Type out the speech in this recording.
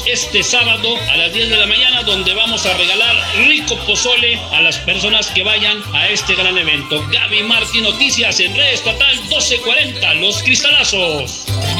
este sábado a las 10 de la mañana, donde vamos a regalar rico pozole a las personas que vayan a este gran evento. Gaby Martín, Noticias en Red Estatal 1240, Los Cristalazos.